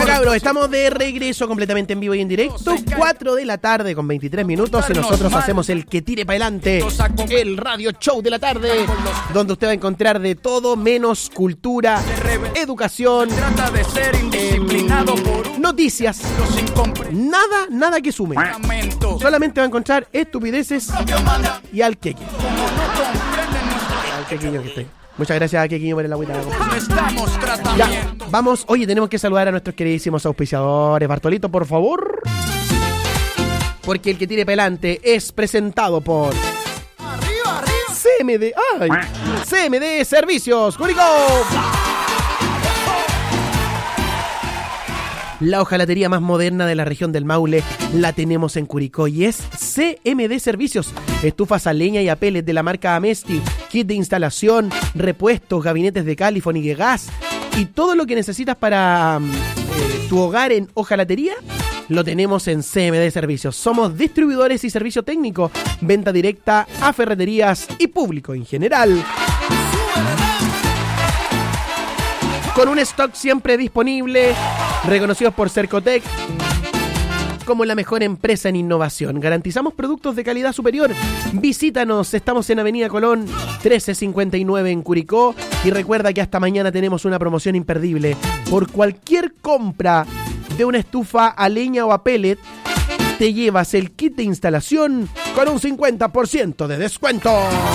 cabros, estamos de regreso completamente en vivo y en directo. 4 de la tarde con 23 minutos y nosotros hacemos el que tire para adelante, el radio show de la tarde, donde usted va a encontrar de todo menos cultura, educación, noticias, nada que sume. Solamente va a encontrar estupideces y al queque. Al quequiño que estoy. Muchas gracias a Quequiño por el agüita. Ya, vamos. Oye, tenemos que saludar a nuestros queridísimos auspiciadores. Bartolito, por favor. Porque el que tire para adelante es presentado por CMD. ¡Ay! CMD Servicios Curicó. La hojalatería más moderna de la región del Maule la tenemos en Curicó y es CMD Servicios. Estufas a leña y a pellet de la marca Amesti, kit de instalación, repuestos, gabinetes de Califón y de gas y todo lo que necesitas para tu hogar en hojalatería lo tenemos en CMD Servicios. Somos distribuidores y servicio técnico, venta directa a ferreterías y público en general. Con un stock siempre disponible, reconocidos por Cercotec como la mejor empresa en innovación. Garantizamos productos de calidad superior. Visítanos, estamos en Avenida Colón 1359 en Curicó. Y recuerda que hasta mañana tenemos una promoción imperdible. Por cualquier compra de una estufa a leña o a pellet, te llevas el kit de instalación con un 50% de descuento.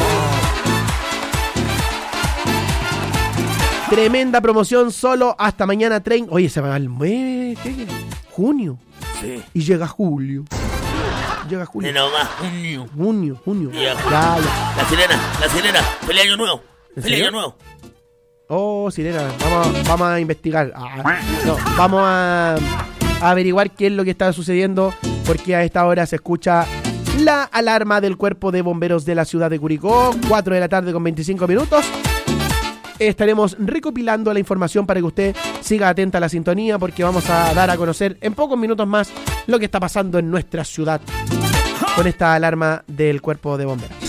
Tremenda promoción solo hasta mañana 30. Oye, se va el mes. ¿Qué? Junio. Sí. Y llega julio. Llega julio. No más, Junio. Ya. Ya. La sirena. Feliz año nuevo. Feliz año nuevo. Oh, sirena. Vamos a investigar. No, vamos a averiguar qué es lo que está sucediendo. Porque a esta hora se escucha la alarma del Cuerpo de Bomberos de la ciudad de Curicó. 4 de la tarde con 25 minutos. Estaremos recopilando la información para que usted siga atenta a la sintonía porque vamos a dar a conocer en pocos minutos más lo que está pasando en nuestra ciudad con esta alarma del Cuerpo de Bomberos.